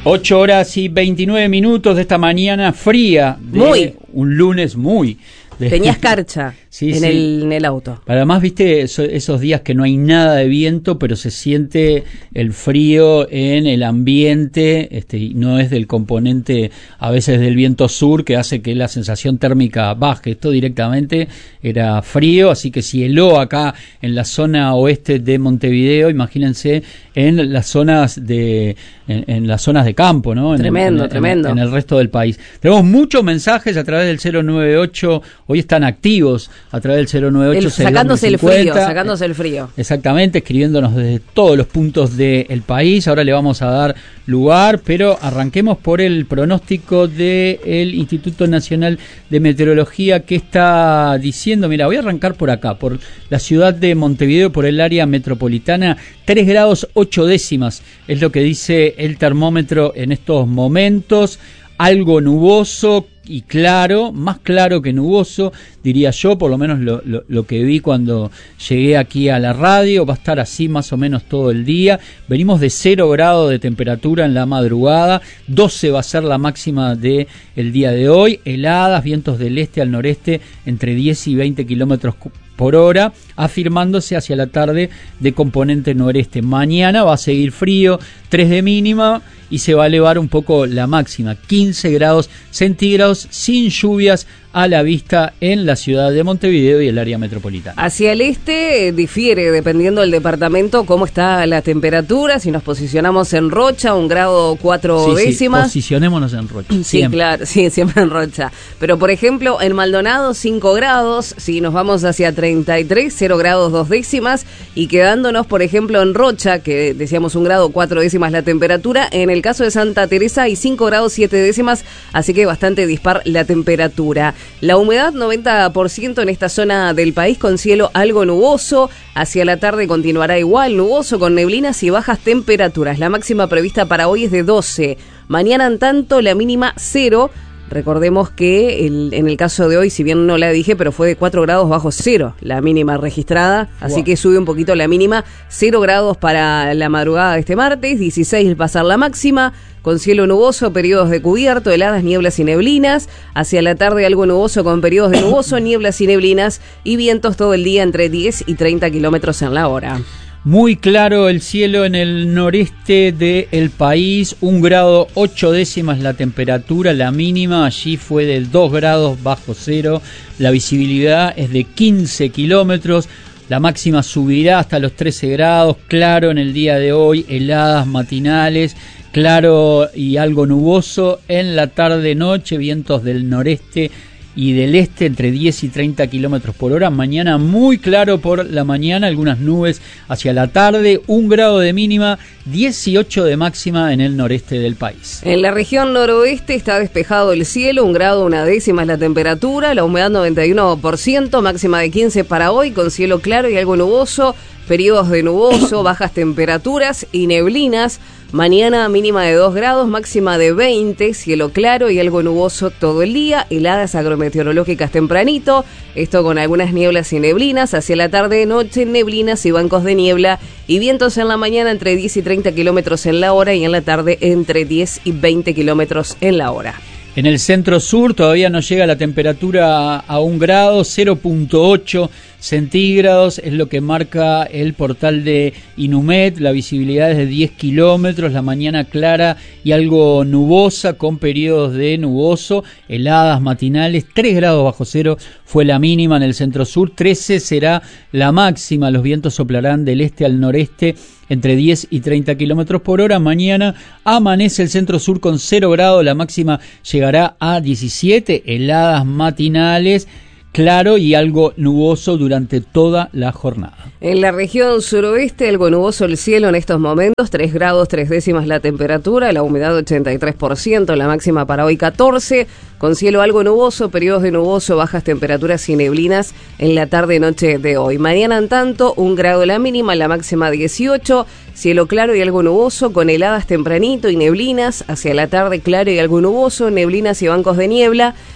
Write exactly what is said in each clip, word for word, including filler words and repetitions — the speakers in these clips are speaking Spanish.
ocho horas y veintinueve minutos de esta mañana fría de muy. un lunes muy. De... Tenías carcha sí, en, sí. El, en el auto. Además, viste, eso, esos días que no hay nada de viento, pero se siente el frío en el ambiente, este, y no es del componente a veces del viento sur que hace que la sensación térmica baje. Esto directamente era frío, así que si heló acá en la zona oeste de Montevideo, imagínense en las zonas de en, en las zonas de campo, ¿no? En tremendo, el, en, tremendo. En, en el resto del país. Tenemos muchos mensajes a través del cero nueve ocho, hoy están activos a través del cero nueve ocho. El, sacándose el frío, sacándose el frío. Exactamente, escribiéndonos desde todos los puntos del país. Ahora le vamos a dar lugar, pero arranquemos por el pronóstico del Instituto Nacional de Meteorología, que está diciendo, mira, voy a arrancar por acá, por la ciudad de Montevideo, por el área metropolitana, tres grados ocho décimas, es lo que dice el termómetro en estos momentos. Algo nuboso y claro, más claro que nuboso, diría yo, por lo menos lo, lo, lo que vi cuando llegué aquí a la radio. Va a estar así más o menos todo el día. Venimos de cero grados de temperatura en la madrugada, doce va a ser la máxima del día de hoy, heladas, vientos del este al noreste entre diez y veinte kilómetros por hora, afirmándose hacia la tarde de componente noreste. Mañana va a seguir frío, tres de mínima, y se va a elevar un poco la máxima, quince grados centígrados, sin lluvias a la vista en la ciudad de Montevideo y el área metropolitana. Hacia el este eh, difiere, dependiendo del departamento, cómo está la temperatura. Si nos posicionamos en Rocha, un grado cuatro sí, décimas. Sí, posicionémonos en Rocha. Sí, siempre. claro, sí, siempre en Rocha. Pero, por ejemplo, en Maldonado, cinco grados. Si nos vamos hacia treinta y tres, cero grados dos décimas. Y quedándonos, por ejemplo, en Rocha, que decíamos un grado cuatro décimas la temperatura, en el caso de Santa Teresa hay cinco grados siete décimas, así que bastante dispar la temperatura. La humedad noventa por ciento en esta zona del país, con cielo algo nuboso. Hacia la tarde continuará igual, nuboso con neblinas y bajas temperaturas. La máxima prevista para hoy es de doce. Mañana, en tanto, la mínima cero. Recordemos que el, en el caso de hoy, si bien no la dije, pero fue de cuatro grados bajo cero la mínima registrada, así wow. que sube un poquito la mínima, cero grados para la madrugada de este martes, dieciséis pasar la máxima, con cielo nuboso, periodos de cubierto, heladas, nieblas y neblinas. Hacia la tarde algo nuboso con periodos de nuboso, nieblas y neblinas, y vientos todo el día entre diez y treinta kilómetros en la hora. Muy claro el cielo en el noreste del país, un grado ocho décimas la temperatura, la mínima allí fue de dos grados bajo cero, la visibilidad es de quince kilómetros, la máxima subirá hasta los trece grados, claro en el día de hoy, heladas matinales, claro y algo nuboso en la tarde-noche, vientos del noreste y del este entre diez y treinta kilómetros por hora. Mañana muy claro por la mañana, algunas nubes hacia la tarde, un grado de mínima, dieciocho de máxima en el noreste del país. En la región noroeste está despejado el cielo, un grado una décima es la temperatura, la humedad noventa y uno por ciento, máxima de quince para hoy, con cielo claro y algo nuboso, periodos de nuboso, bajas temperaturas y neblinas. Mañana mínima de dos grados, máxima de veinte, cielo claro y algo nuboso todo el día, heladas agrometeorológicas tempranito, esto con algunas nieblas y neblinas, hacia la tarde noche neblinas y bancos de niebla, y vientos en la mañana entre diez y treinta kilómetros en la hora y en la tarde entre diez y veinte kilómetros en la hora. En el centro sur todavía no llega la temperatura a un grado, cero punto ocho centígrados es lo que marca el portal de Inumet, la visibilidad es de diez kilómetros, la mañana clara y algo nubosa con periodos de nuboso, heladas matinales, tres grados bajo cero fue la mínima en el centro sur, trece será la máxima, los vientos soplarán del este al noreste entre diez y treinta kilómetros por hora. Mañana amanece el centro sur con cero grados, la máxima llegará a diecisiete, heladas matinales, claro y algo nuboso durante toda la jornada. En la región suroeste, algo nuboso el cielo en estos momentos, tres grados tres décimas la temperatura, la humedad ochenta y tres por ciento, la máxima para hoy catorce, con cielo algo nuboso, periodos de nuboso, bajas temperaturas y neblinas en la tarde-noche de hoy. Mañana, en tanto, un grado la mínima, la máxima dieciocho, cielo claro y algo nuboso, con heladas tempranito y neblinas, hacia la tarde claro y algo nuboso, neblinas y bancos de niebla,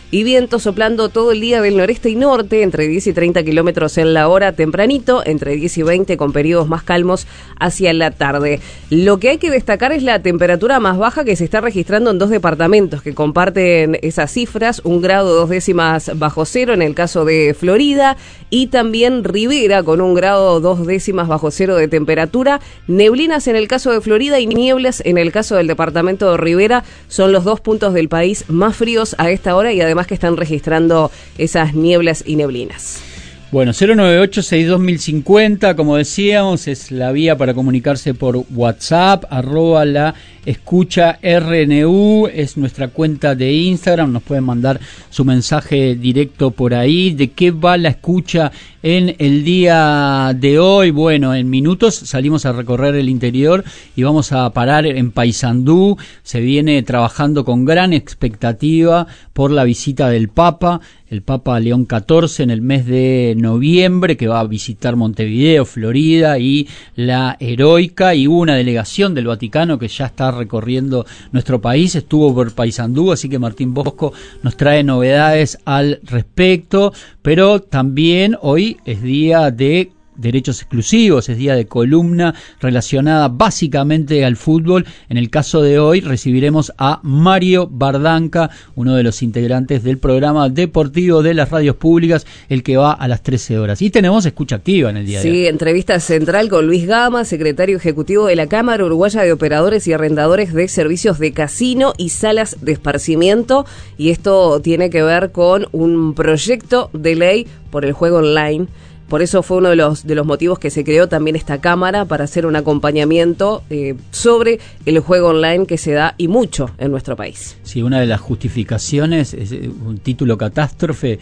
y viento soplando todo el día del noreste y norte, entre diez y treinta kilómetros en la hora tempranito, entre diez y veinte con periodos más calmos hacia la tarde. Lo que hay que destacar es la temperatura más baja que se está registrando en dos departamentos que comparten esas cifras, un grado dos décimas bajo cero en el caso de Florida y también Rivera con un grado dos décimas bajo cero de temperatura. Neblinas en el caso de Florida y nieblas en el caso del departamento de Rivera son los dos puntos del país más fríos a esta hora y además que están registrando esas nieblas y neblinas. Bueno, cero nueve ocho sesenta y dos mil cincuenta, como decíamos, es la vía para comunicarse por WhatsApp, arroba la escucha R N U, es nuestra cuenta de Instagram, nos pueden mandar su mensaje directo por ahí. ¿De qué va la escucha en el día de hoy? Bueno, en minutos salimos a recorrer el interior y vamos a parar en Paysandú. Se viene trabajando con gran expectativa por la visita del Papa, el Papa León catorce en el mes de noviembre, que va a visitar Montevideo, Florida y la Heroica, y hubo una delegación del Vaticano que ya está recorriendo nuestro país, estuvo por Paysandú, así que Martín Bosco nos trae novedades al respecto, pero también hoy es día de derechos exclusivos, es día de columna relacionada básicamente al fútbol. En el caso de hoy recibiremos a Mario Bardanca, uno de los integrantes del programa deportivo de las radios públicas, el que va a las trece horas. Y tenemos escucha activa en el día sí, de hoy. Sí, entrevista central con Luis Gama, secretario ejecutivo de la Cámara Uruguaya de Operadores y Arrendadores de Servicios de Casino y Salas de Esparcimiento, y esto tiene que ver con un proyecto de ley por el juego online. Por eso fue uno de los de los motivos que se creó también esta cámara, para hacer un acompañamiento eh, sobre el juego online que se da y mucho en nuestro país. Sí, una de las justificaciones es un título catástrofe,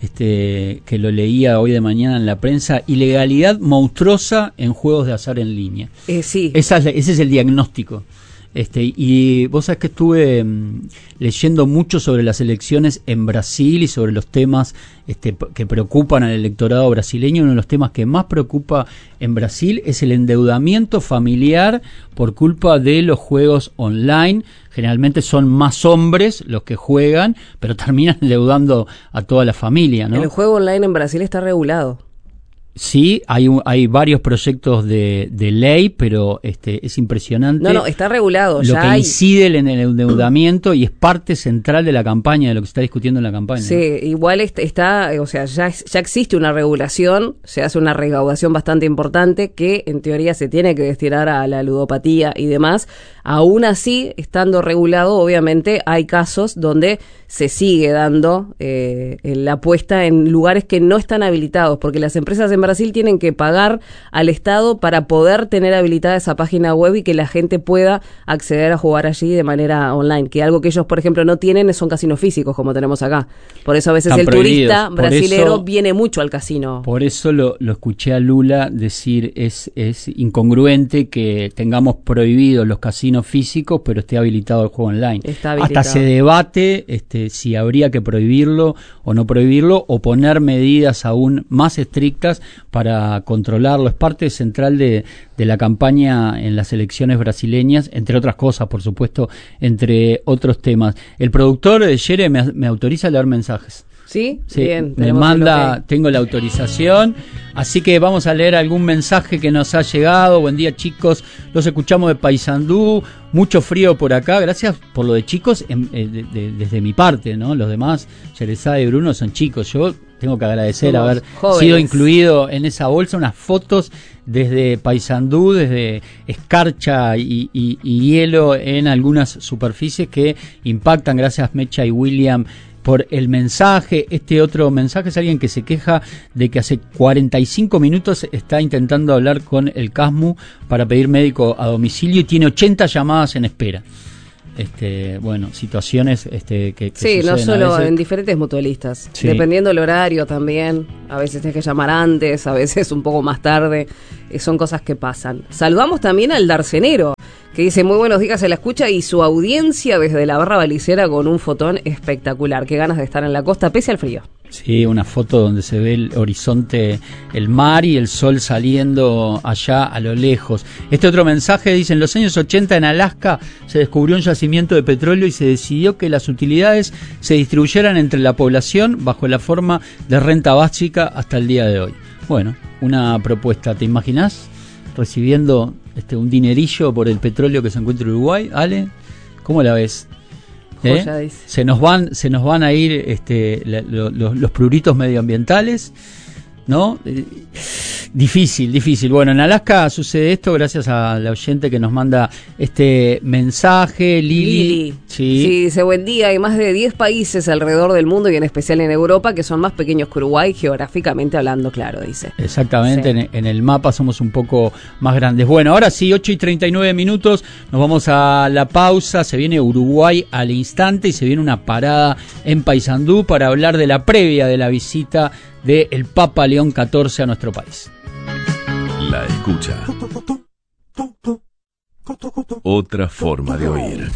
este, que lo leía hoy de mañana en la prensa: ilegalidad monstruosa en juegos de azar en línea. Eh, sí. Esa es, ese es el diagnóstico. Este, y vos sabés que estuve um, leyendo mucho sobre las elecciones en Brasil y sobre los temas este, que preocupan al electorado brasileño. Uno de los temas que más preocupa en Brasil es el endeudamiento familiar por culpa de los juegos online. Generalmente son más hombres los que juegan, pero terminan endeudando a toda la familia, ¿no? El juego online en Brasil está regulado. Sí, hay un, hay varios proyectos de, de ley, pero este es impresionante. No, no, está regulado. Lo ya que hay... incide en el endeudamiento y es parte central de la campaña, de lo que se está discutiendo en la campaña. Sí, ¿no? Igual está, está, o sea, ya, ya existe una regulación, se hace una recaudación bastante importante que en teoría se tiene que destinar a la ludopatía y demás. Aún así, estando regulado, obviamente hay casos donde se sigue dando eh, la apuesta en lugares que no están habilitados, porque las empresas en Brasil tienen que pagar al Estado para poder tener habilitada esa página web y que la gente pueda acceder a jugar allí de manera online, que algo que ellos, por ejemplo, no tienen son casinos físicos como tenemos acá. Por eso a veces Están el prohibidos. turista Por brasilero eso, viene mucho al casino. Por eso lo, lo escuché a Lula decir, es, es incongruente que tengamos prohibidos los casinos físicos, pero esté habilitado el juego online. Está habilitado. Hasta se debate este, si habría que prohibirlo o no prohibirlo, o poner medidas aún más estrictas para controlarlo. Es parte central de, de la campaña en las elecciones brasileñas, entre otras cosas, por supuesto, entre otros temas. El productor de Yere me, me autoriza a leer mensajes. ¿Sí? Sí, Bien. me manda, tengo la autorización, así que vamos a leer algún mensaje que nos ha llegado. Buen día, chicos, los escuchamos de Paysandú, mucho frío por acá, gracias por lo de chicos, en, eh, de, de, desde mi parte, ¿no? Los demás, Yerezade y Bruno, son chicos. Yo tengo que agradecer Somos haber jóvenes. sido incluido en esa bolsa, unas fotos desde Paysandú, desde escarcha y, y, y hielo en algunas superficies que impactan. Gracias, Mecha y William, por el mensaje. Este otro mensaje es alguien que se queja de que hace cuarenta y cinco minutos está intentando hablar con el CASMU para pedir médico a domicilio y tiene ochenta llamadas en espera. Este, bueno, situaciones este, que, que sí, no solo en diferentes mutualistas, sí. Dependiendo del horario también, a veces tienes que llamar antes, a veces un poco más tarde, eh, son cosas que pasan. Saludamos también al Darcenero, que dice muy buenos días, se la escucha y su audiencia desde la barra balicera con un fotón espectacular. Qué ganas de estar en la costa pese al frío. Sí, una foto donde se ve el horizonte, el mar y el sol saliendo allá a lo lejos. Este otro mensaje dice: en los años ochenta en Alaska se descubrió un yacimiento de petróleo y se decidió que las utilidades se distribuyeran entre la población bajo la forma de renta básica hasta el día de hoy. Bueno, una propuesta, ¿te imaginás recibiendo este un dinerillo por el petróleo que se encuentra en Uruguay? Ale, ¿cómo la ves? ¿Eh? Se nos van, se nos van a ir este, la, lo, lo, los pruritos medioambientales, ¿no? Eh, difícil, difícil. Bueno, en Alaska sucede esto gracias a la oyente que nos manda este mensaje, Lili. Lili. Sí. sí, dice: buen día, hay más de diez países alrededor del mundo y en especial en Europa que son más pequeños que Uruguay, geográficamente hablando, claro, dice. Exactamente, sí. en, en el mapa somos un poco más grandes. Bueno, ahora sí, ocho y treinta y nueve minutos, nos vamos a la pausa, se viene Uruguay al instante y se viene una parada en Paysandú para hablar de la previa de la visita del Papa León catorce a nuestro país. La escucha. Otra forma de oír.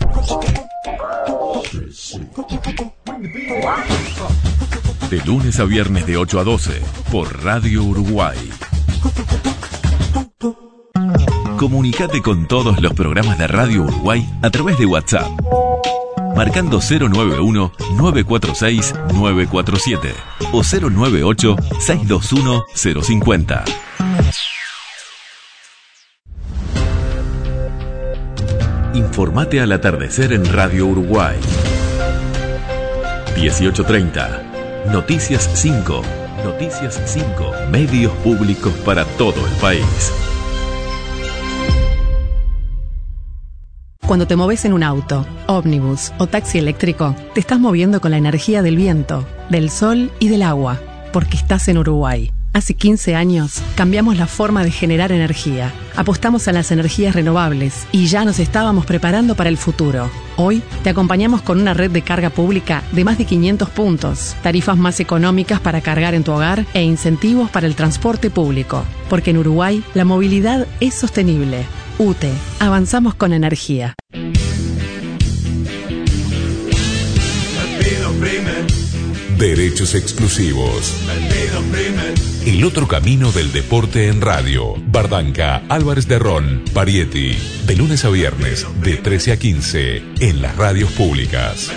De lunes a viernes de ocho a doce por Radio Uruguay. Comunicate con todos los programas de Radio Uruguay a través de WhatsApp, marcando cero nueve uno, nueve cuatro seis, nueve cuatro siete o cero nueve ocho, seis dos uno, cero cinco cero. Informate al atardecer en Radio Uruguay. dieciocho treinta. Noticias cinco. Noticias cinco. Medios públicos para todo el país. Cuando te moves en un auto, ómnibus o taxi eléctrico, te estás moviendo con la energía del viento, del sol y del agua, porque estás en Uruguay. Hace quince años cambiamos la forma de generar energía, apostamos a las energías renovables y ya nos estábamos preparando para el futuro. Hoy te acompañamos con una red de carga pública de más de quinientos puntos, tarifas más económicas para cargar en tu hogar e incentivos para el transporte público. Porque en Uruguay la movilidad es sostenible. U T E, avanzamos con energía. Derechos exclusivos. El otro camino del deporte en radio. Bardanca, Álvarez de Ron, Parietti. De lunes a viernes, de trece a quince, en las radios públicas.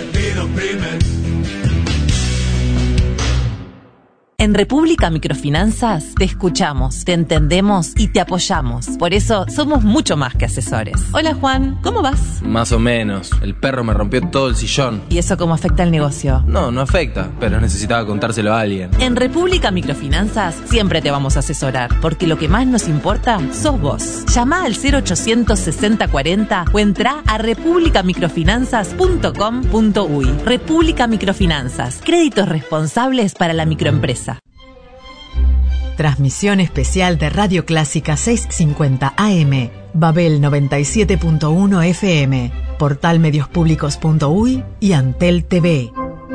En República Microfinanzas te escuchamos, te entendemos y te apoyamos. Por eso somos mucho más que asesores. Hola Juan, ¿cómo vas? Más o menos. El perro me rompió todo el sillón. ¿Y eso cómo afecta al negocio? No, no afecta, pero necesitaba contárselo a alguien. En República Microfinanzas siempre te vamos a asesorar, porque lo que más nos importa sos vos. Llama al cero ochocientos sesenta cuarenta o entra a república microfinanzas punto com punto uy. República Microfinanzas, créditos responsables para la microempresa. Transmisión especial de Radio Clásica seiscientos cincuenta A M, Babel noventa y siete punto uno F M, portal medios públicos punto uy y Antel T V.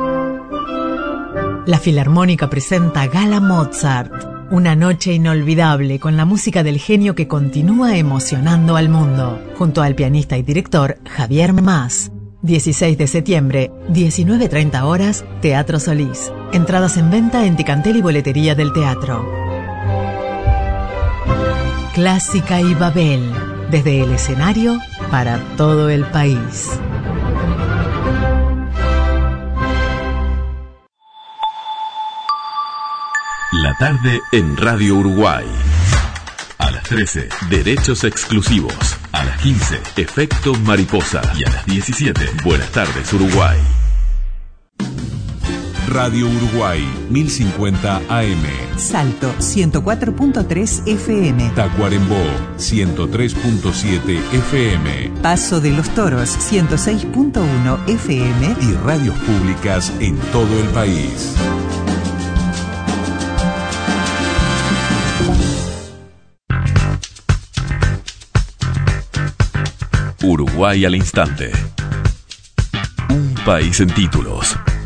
La Filarmónica presenta Gala Mozart, una noche inolvidable con la música del genio que continúa emocionando al mundo, junto al pianista y director Javier Mas. dieciséis de septiembre, diecinueve treinta horas, Teatro Solís. Entradas en venta en Ticantel y boletería del teatro. Clásica y Babel, desde el escenario para todo el país. La tarde en Radio Uruguay. A las trece, Derechos Exclusivos. A las quince, Efecto Mariposa. Y a las diecisiete, Buenas tardes Uruguay. Radio Uruguay, mil cincuenta A M. Salto, ciento cuatro punto tres F M. Tacuarembó, ciento tres punto siete F M. Paso de los Toros, ciento seis punto uno F M. Y radios públicas en todo el país. Uruguay al instante. Un país en títulos.